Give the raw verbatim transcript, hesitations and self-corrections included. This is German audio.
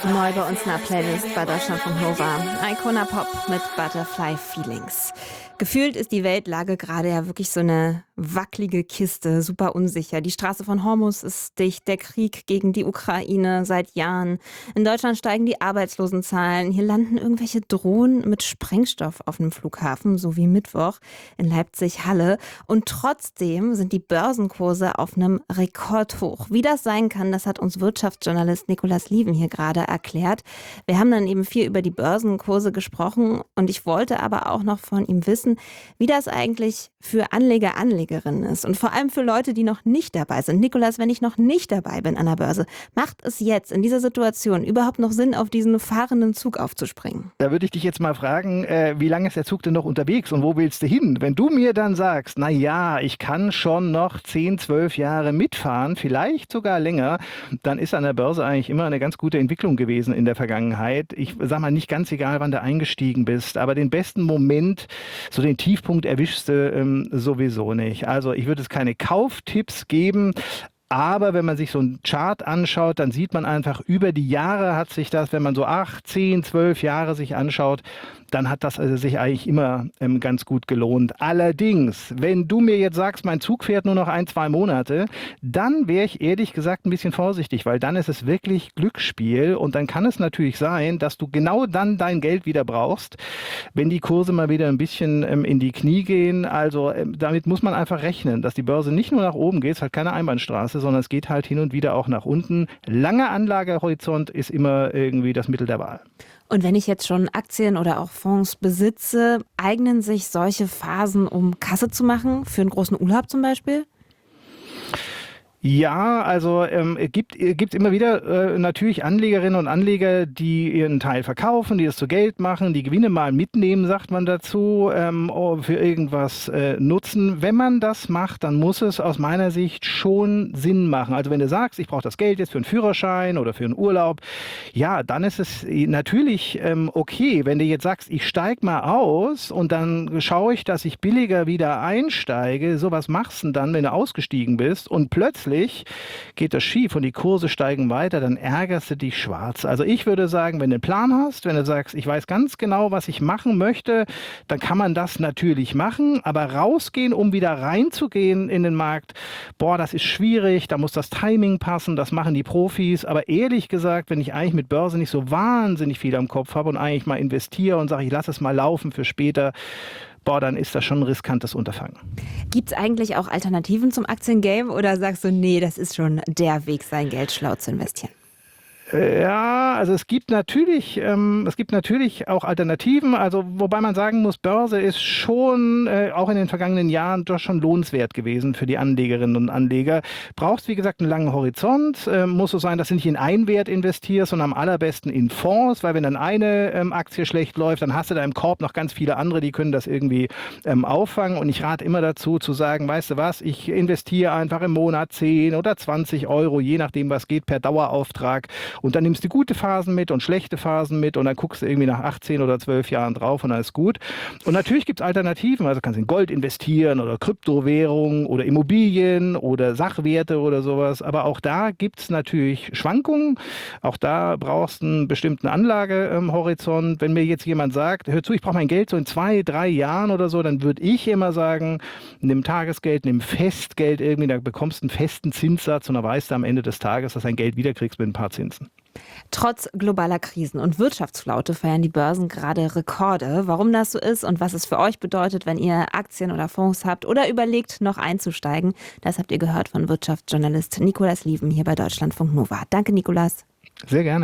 Neu bei uns in der Playlist bei Deutschlandfunk Nova. Icona Pop mit Butterfly Feelings. Gefühlt ist die Weltlage gerade ja wirklich so eine wackelige Kiste, super unsicher. Die Straße von Hormuz ist dicht, der Krieg gegen die Ukraine seit Jahren. In Deutschland steigen die Arbeitslosenzahlen. Hier landen irgendwelche Drohnen mit Sprengstoff auf einem Flughafen, so wie Mittwoch in Leipzig-Halle. Und trotzdem sind die Börsenkurse auf einem Rekordhoch. Wie das sein kann, das hat uns Wirtschaftsjournalist Nikolaus Lieven hier gerade erklärt. Wir haben dann eben viel über die Börsenkurse gesprochen und ich wollte aber auch noch von ihm wissen, wie das eigentlich für Anleger, Anlegerinnen ist und vor allem für Leute, die noch nicht dabei sind. Nikolaus, wenn ich noch nicht dabei bin an der Börse, macht es jetzt in dieser Situation überhaupt noch Sinn, auf diesen fahrenden Zug aufzuspringen? Da würde ich dich jetzt mal fragen, äh, wie lange ist der Zug denn noch unterwegs und wo willst du hin? Wenn du mir dann sagst, na ja, ich kann schon noch zehn, zwölf Jahre mitfahren, vielleicht sogar länger, dann ist an der Börse eigentlich immer eine ganz gute Entwicklung gewesen in der Vergangenheit. Ich sag mal, nicht ganz egal, wann du eingestiegen bist, aber den besten Moment, so den Tiefpunkt erwischst du ähm, sowieso nicht. Also ich würde es keine Kauftipps geben, aber wenn man sich so einen Chart anschaut, dann sieht man einfach, über die Jahre hat sich das, wenn man so acht, zehn, zwölf Jahre sich anschaut, dann hat das also sich eigentlich immer ähm, ganz gut gelohnt. Allerdings, wenn du mir jetzt sagst, mein Zug fährt nur noch ein, zwei Monate, dann wäre ich ehrlich gesagt ein bisschen vorsichtig, weil dann ist es wirklich Glücksspiel und dann kann es natürlich sein, dass du genau dann dein Geld wieder brauchst, wenn die Kurse mal wieder ein bisschen ähm, in die Knie gehen. Also ähm, damit muss man einfach rechnen, dass die Börse nicht nur nach oben geht, es ist halt keine Einbahnstraße, sondern es geht halt hin und wieder auch nach unten. Langer Anlagehorizont ist immer irgendwie das Mittel der Wahl. Und wenn ich jetzt schon Aktien oder auch Fonds besitze, eignen sich solche Phasen, um Kasse zu machen, für einen großen Urlaub zum Beispiel? Ja, also ähm, es gibt es gibt immer wieder äh, natürlich Anlegerinnen und Anleger, die ihren Teil verkaufen, die das zu Geld machen, die Gewinne mal mitnehmen, sagt man dazu, ähm, für irgendwas äh, nutzen. Wenn man das macht, dann muss es aus meiner Sicht schon Sinn machen. Also wenn du sagst, ich brauche das Geld jetzt für einen Führerschein oder für einen Urlaub, ja, dann ist es natürlich ähm, okay. Wenn du jetzt sagst, ich steige mal aus und dann schaue ich, dass ich billiger wieder einsteige, so was machst du denn dann, wenn du ausgestiegen bist und plötzlich geht das schief und die Kurse steigen weiter, dann ärgerst du dich schwarz. Also ich würde sagen, wenn du einen Plan hast, wenn du sagst, ich weiß ganz genau, was ich machen möchte, dann kann man das natürlich machen, aber rausgehen, um wieder reinzugehen in den Markt, boah, das ist schwierig, da muss das Timing passen, das machen die Profis, aber ehrlich gesagt, wenn ich eigentlich mit Börse nicht so wahnsinnig viel am Kopf habe und eigentlich mal investiere und sage, ich lasse es mal laufen für später, boah, dann ist das schon ein riskantes Unterfangen. Gibt es eigentlich auch Alternativen zum Aktiengame oder sagst du, nee, das ist schon der Weg, sein Geld schlau zu investieren? Ja, also es gibt natürlich, ähm, es gibt natürlich auch Alternativen, also wobei man sagen muss, Börse ist schon äh, auch in den vergangenen Jahren doch schon lohnenswert gewesen für die Anlegerinnen und Anleger. Brauchst, wie gesagt, einen langen Horizont, äh, muss so sein, dass du nicht in einen Wert investierst, sondern am allerbesten in Fonds, weil wenn dann eine ähm, Aktie schlecht läuft, dann hast du da im Korb noch ganz viele andere, die können das irgendwie ähm, auffangen und ich rate immer dazu zu sagen, weißt du was, ich investiere einfach im Monat zehn oder zwanzig Euro, je nachdem was geht, per Dauerauftrag. Und dann nimmst du gute Phasen mit und schlechte Phasen mit und dann guckst du irgendwie nach achtzehn oder zwölf Jahren drauf und dann ist gut. Und natürlich gibt es Alternativen, also kannst du in Gold investieren oder Kryptowährungen oder Immobilien oder Sachwerte oder sowas. Aber auch da gibt es natürlich Schwankungen. Auch da brauchst du einen bestimmten Anlagehorizont. Wenn mir jetzt jemand sagt, hör zu, ich brauche mein Geld so in zwei, drei Jahren oder so, dann würde ich immer sagen, nimm Tagesgeld, nimm Festgeld irgendwie, da bekommst du einen festen Zinssatz und dann weißt du am Ende des Tages, dass du dein Geld wiederkriegst mit ein paar Zinsen. Trotz globaler Krisen und Wirtschaftsflaute feiern die Börsen gerade Rekorde. Warum das so ist und was es für euch bedeutet, wenn ihr Aktien oder Fonds habt oder überlegt, noch einzusteigen, das habt ihr gehört von Wirtschaftsjournalist Nikolaus Lieven hier bei Deutschlandfunk Nova. Danke, Nikolaus. Sehr gerne.